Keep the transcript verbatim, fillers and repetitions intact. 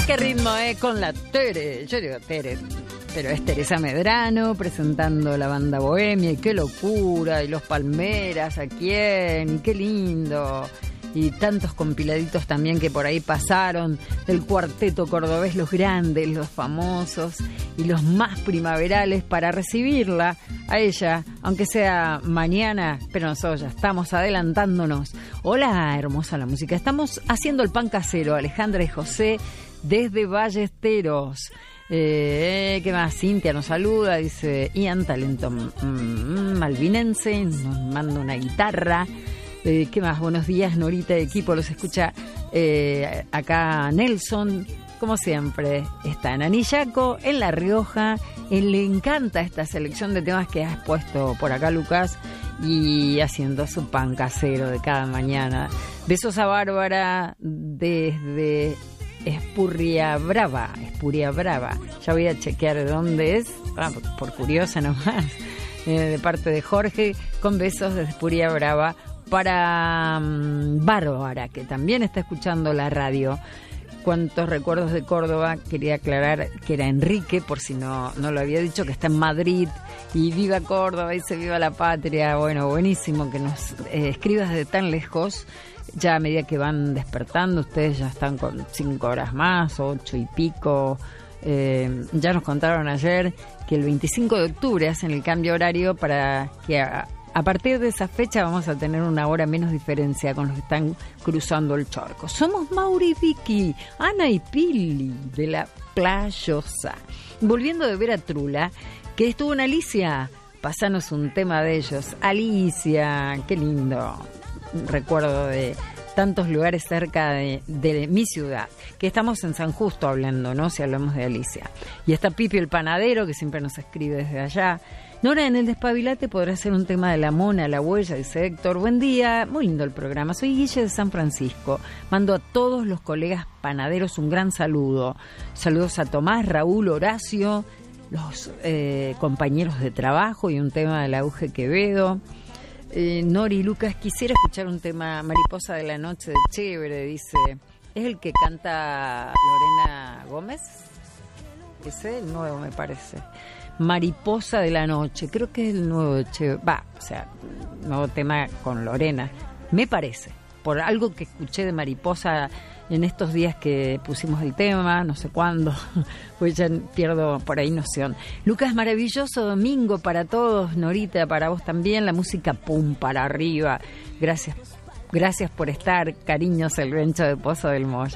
Qué ritmo, eh, con la Tere. Yo digo Tere, pero es Teresa Medrano presentando la banda Bohemia. Y qué locura. Y los Palmeras, ¿a quién? Y qué lindo. Y tantos compiladitos también que por ahí pasaron del cuarteto cordobés, los grandes, los famosos y los más primaverales, para recibirla a ella, aunque sea mañana, pero nosotros ya estamos adelantándonos. Hola, hermosa la música. Estamos haciendo el pan casero, Alejandra y José, desde Ballesteros. Eh, ¿Qué más? Cintia nos saluda, dice Ian, talento mm, malvinense, nos manda una guitarra. Eh, ¿Qué más? Buenos días, Norita de equipo, los escucha eh, acá Nelson, como siempre, está en Anillaco, en La Rioja. Él le encanta esta selección de temas que has puesto por acá, Lucas, y haciendo su pan casero de cada mañana. Besos a Bárbara desde Espurria Brava, Espurria Brava. Ya voy a chequear de dónde es, ah, por, por curiosa nomás, eh, de parte de Jorge, con besos desde Espurria Brava. Para um, Bárbara, que también está escuchando la radio. Cuántos recuerdos de Córdoba. Quería aclarar que era Enrique, por si no, no lo había dicho, que está en Madrid. Y viva Córdoba, dice viva la patria. Bueno, buenísimo que nos eh, escribas de tan lejos. Ya a medida que van despertando, ustedes ya están con cinco horas más, ocho y pico. Eh, ya nos contaron ayer que el veinticinco de octubre hacen el cambio horario para que a, A partir de esa fecha vamos a tener una hora menos diferencia con los que están cruzando el charco. Somos Mauri, Vicky, Ana y Pili de la Playosa. Volviendo de ver a Trula, que estuvo en Alicia, pasanos un tema de ellos. Alicia, qué lindo recuerdo de tantos lugares cerca de, de mi ciudad, que estamos en San Justo hablando, ¿no? Si hablamos de Alicia. Y está Pipi el panadero, que siempre nos escribe desde allá. Nora, en el Despabilate podrá ser un tema de la mona, la huella, dice Héctor. Buen día, muy lindo el programa. Soy Guille de San Francisco. Mando a todos los colegas panaderos un gran saludo. Saludos a Tomás, Raúl, Horacio, los eh, compañeros de trabajo y un tema de la U G Quevedo. Eh, Nori, Lucas, quisiera escuchar un tema, Mariposa de la Noche de Chévere, dice. ¿Es el que canta Lorena Gómez? Ese es el nuevo, me parece. Mariposa de la Noche, creo que es el nuevo de Che, va, o sea, nuevo tema con Lorena, me parece, por algo que escuché de Mariposa en estos días que pusimos el tema, no sé cuándo, pues ya pierdo por ahí noción. Lucas, maravilloso domingo para todos, Norita, para vos también, la música pum para arriba, gracias, gracias por estar, cariños, el Rencho de Pozo del Moya.